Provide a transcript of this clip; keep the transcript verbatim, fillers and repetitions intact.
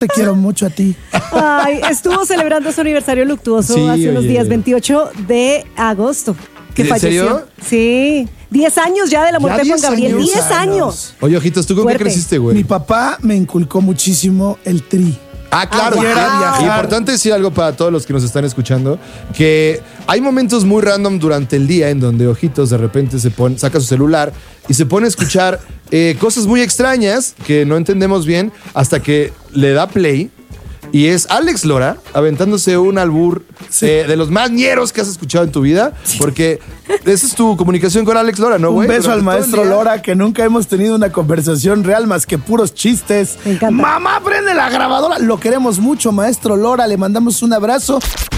Te quiero mucho a ti. Ay, estuvo celebrando su aniversario luctuoso Sí, hace unos oye. días, veintiocho de agosto. Que ¿En falleció. serio? Sí. Diez años ya de la muerte de Juan diez Gabriel. años. Diez años. Oye, Ojitos, ¿tú con Fuerte. qué creciste, Mi güey? papá me inculcó muchísimo el tri. Ah, claro. Ah, y era wow. viajar. Importante decir algo para todos los que nos están escuchando, que hay momentos muy random durante el día en donde Ojitos de repente se pone, saca su celular y se pone a escuchar eh, cosas muy extrañas que no entendemos bien hasta que le da play. Y es Alex Lora aventándose un albur eh, de los más ñeros que has escuchado en tu vida. Porque esa es tu comunicación con Alex Lora, ¿no, Un güey? beso Durante al todo el maestro día. Lora, que nunca hemos tenido una conversación real más que puros chistes. Me encanta. Mamá, prende la grabadora. Lo queremos mucho, maestro Lora. Le mandamos un abrazo.